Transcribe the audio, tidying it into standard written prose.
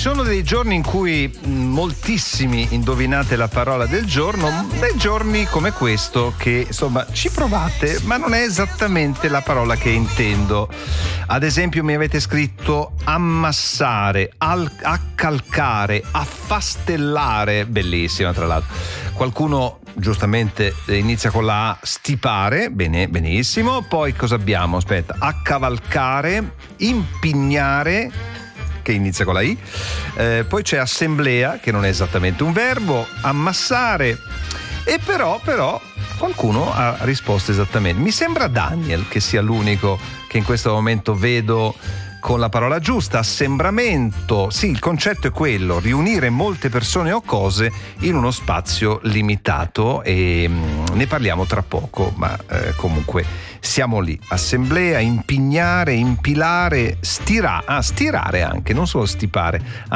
sono dei giorni in cui moltissimi indovinate la parola del giorno, dei giorni come questo che insomma ci provate, ma non è esattamente la parola che intendo. Ad esempio mi avete scritto ammassare, accalcare, affastellare, bellissima tra l'altro. Qualcuno giustamente inizia con la A, stipare, bene, benissimo. Poi cosa abbiamo? Aspetta, accavalcare, impignare, che inizia con la I, poi c'è assemblea, che non è esattamente un verbo, ammassare, e però qualcuno ha risposto esattamente. Mi sembra Daniel che sia l'unico che in questo momento vedo con la parola giusta. Assembramento, sì, il concetto è quello, riunire molte persone o cose in uno spazio limitato, e ne parliamo tra poco, ma comunque siamo lì. Assemblea, impignare, impilare, stirare anche, non solo stipare,